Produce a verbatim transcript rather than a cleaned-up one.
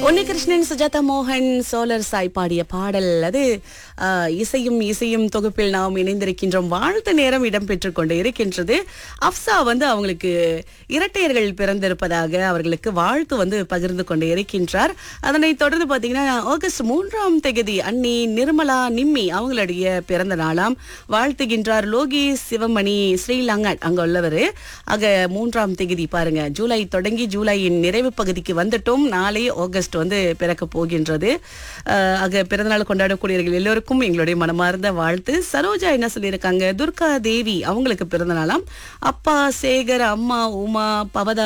உன்னிகிருஷ்ணன், சுஜாதா மோகன், சோலர் சாய் பாடிய பாடல் அது. ஆஹ், இசையும் இசையும் தொகுப்பில் நாம் இணைந்திருக்கின்றோம். வாழ்த்து நேரம் இடம்பெற்றுக் கொண்டு இருக்கின்றது. அப்சா வந்து அவங்களுக்கு இரட்டையர்கள் பிறந்திருப்பதாக அவர்களுக்கு வாழ்த்து வந்து பகிர்ந்து கொண்டு இருக்கின்றார். அதனைத் தொடர்ந்து பாத்தீங்கன்னா ஆகஸ்ட் மூன்றாம் தேதி அன்னி நிர்மலா நிம்மி அவங்களுடைய பிறந்த நாளாம் வாழ்த்துகின்றார். லோகி சிவமணி ஸ்ரீலங்கட் அங்க உள்ளவர். ஆக மூன்றாம் தேதி பாருங்க, ஜூலை தொடங்கி ஜூலையின் நிறைவு பகுதிக்கு வந்துட்டோம். நாளை ஆகஸ்ட் வந்து பிறக்க போகின்றது. அஹ், ஆக பிறந்தநாள் கொண்டாடக்கூடியவர்கள் எல்லோருக்கும் எங்களுடைய மனமார்ந்த வாழ்த்து. சரோஜா என்ன சொல்லியிருக்காங்க, துர்கா தேவி அவங்களுக்கு பிறந்த நாளாம். அப்பா சேகர், அம்மா உமா, பவதா